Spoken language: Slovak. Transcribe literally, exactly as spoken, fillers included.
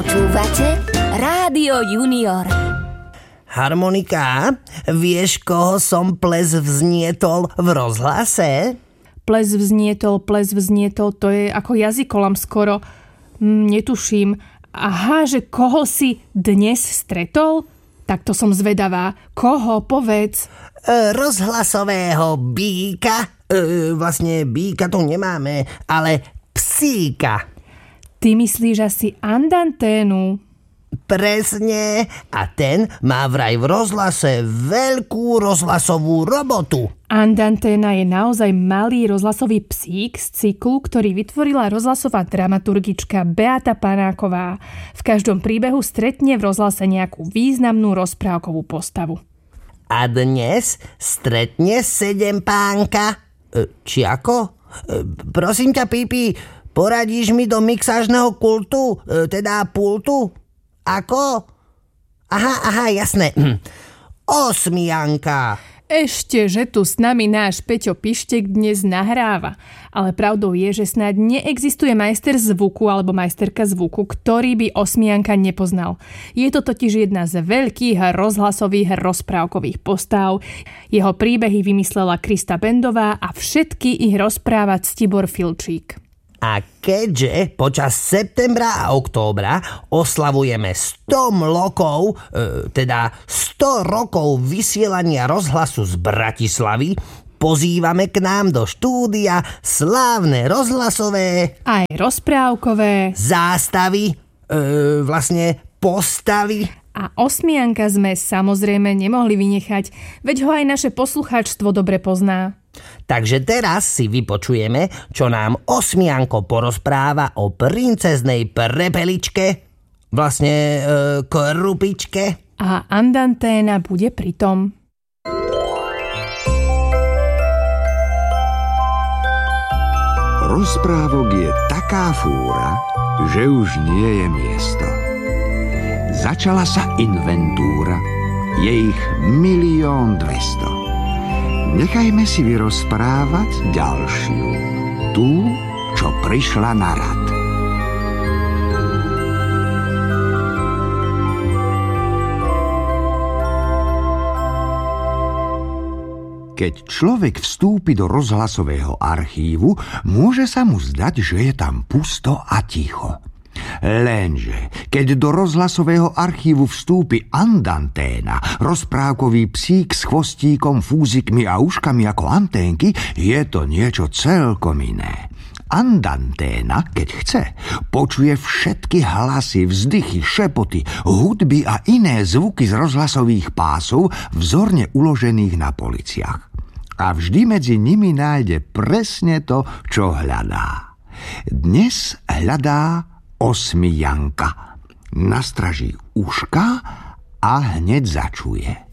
Počúvate Rádio Junior. Harmonika, vieš, koho som ples vznietol v rozhlase? Ples vznietol, ples vznietol, to je ako jazykolam skoro. Hm, netuším. Aha, že koho si dnes stretol? Tak to som zvedavá. Koho, povedz? E, rozhlasového býka. E, vlastne býka tu nemáme, ale psíka. Ty myslíš asi Andanténu? Presne. A ten má vraj v rozhlase veľkú rozhlasovú robotu. Andanténa je naozaj malý rozhlasový psík z cyklu, ktorý vytvorila rozhlasová dramaturgička Beata Panáková. V každom príbehu stretne v rozhlase nejakú významnú rozprávkovú postavu. A dnes stretne sedempánka. E, či ako? E, prosím ťa, Pipi, poradíš mi do mixážneho kultu, e, teda pultu? Ako? Aha, aha, jasné. Osmianka. Ešte, že tu s nami náš Peťo Pištek dnes nahráva. Ale pravdou je, že snáď neexistuje majster zvuku alebo majsterka zvuku, ktorý by Osmianka nepoznal. Je to totiž jedna z veľkých rozhlasových rozprávkových postav. Jeho príbehy vymyslela Krista Bendová a všetky ich rozpráva Ctibor Filčík. A keďže počas septembra a októbra oslavujeme sto rokov, e, teda sto rokov vysielania rozhlasu z Bratislavy, pozývame k nám do štúdia slávne rozhlasové aj rozprávkové zástavy, e, vlastne postavy. A Osmianka sme samozrejme nemohli vynechať, veď ho aj naše poslucháčstvo dobre pozná. Takže teraz si vypočujeme, čo nám Osmianko porozpráva o princeznej prepeličke, vlastne e, krupičke. A Andanténa bude pritom. Rozprávok je taká fúra, že už nie je miesto. Začala sa inventúra, je ich milión dvesto. Nechajme si vyrozprávať ďalšiu, tú, čo prišla na rad. Keď človek vstúpi do rozhlasového archívu, môže sa mu zdať, že je tam pusto a ticho. Lenže, keď do rozhlasového archívu vstúpi Andanténa, rozprávkový psík s chvostíkom, fúzikmi a uškami ako anténky, je to niečo celkom iné. Andanténa, keď chce, počuje všetky hlasy, vzdychy, šepoty, hudby a iné zvuky z rozhlasových pásov vzorne uložených na policiach. A vždy medzi nimi nájde presne to, čo hľadá. Dnes hľadá Osmianka. Nastraží uška a hneď začuje.